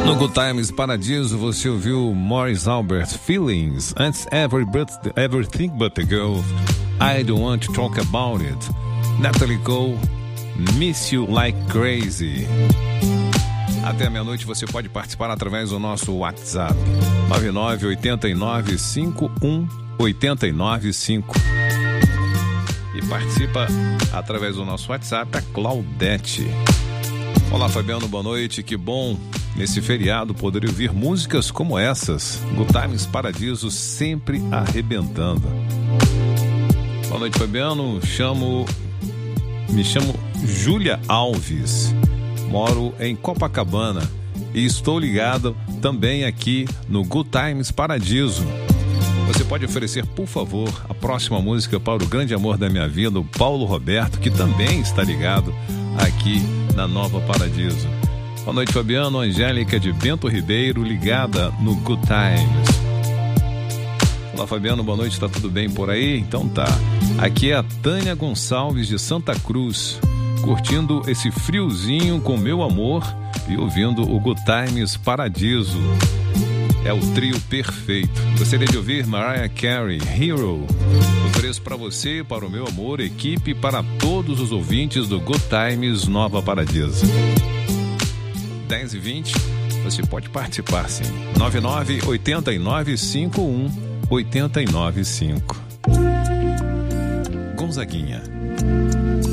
No Good Times Paradiso, você ouviu Morris Albert, Feelings. Antes, Everything But The Girl, I Don't Want To Talk About It. Natalie Cole, Miss You Like Crazy. Até meia-noite você pode participar através do nosso WhatsApp 9989518985 e participa através do nosso WhatsApp a Claudete. Olá Fabiano, boa noite, que bom nesse feriado poder ouvir músicas como essas. Good Times Paradiso sempre arrebentando. Boa noite Fabiano, me chamo Júlia Alves, moro em Copacabana e estou ligado também aqui no Good Times Paradiso. Você pode oferecer, por favor, a próxima música para o grande amor da minha vida, o Paulo Roberto, que também está ligado aqui na Nova Paradiso. Boa noite, Fabiano. Angélica de Bento Ribeiro, ligada no Good Times. Olá, Fabiano. Boa noite. Tá tudo bem por aí? Então tá. Aqui é a Tânia Gonçalves de Santa Cruz, curtindo esse friozinho com meu amor e ouvindo o Good Times Paradiso. É o trio perfeito. Gostaria de ouvir Mariah Carey, Hero. Ofereço para você, para o meu amor, equipe e para todos os ouvintes do Good Times Nova Paradiso. 10h20, você pode participar sim. 998951 895. Gonzaguinha.